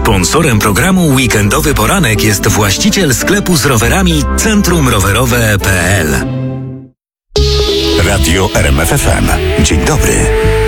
Sponsorem programu Weekendowy Poranek jest właściciel sklepu z rowerami centrumrowerowe.pl. Radio RMF FM. Dzień dobry.